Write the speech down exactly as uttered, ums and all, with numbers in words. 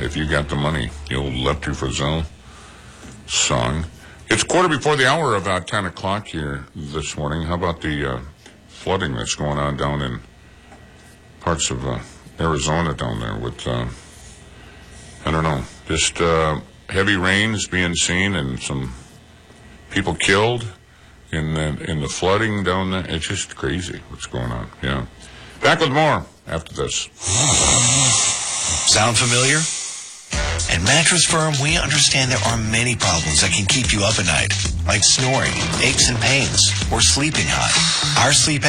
if you got the money, the old Lefty Frizzell song. It's quarter before the hour, about ten o'clock here this morning. How about the uh, flooding that's going on down in parts of uh, Arizona down there with, uh, I don't know, just uh, heavy rains being seen and some people killed in the, in the flooding down there. It's just crazy what's going on, yeah. Back with more after this. Sound familiar? At Mattress Firm, we understand there are many problems that can keep you up at night, like snoring, aches and pains, or sleeping hot. Our sleep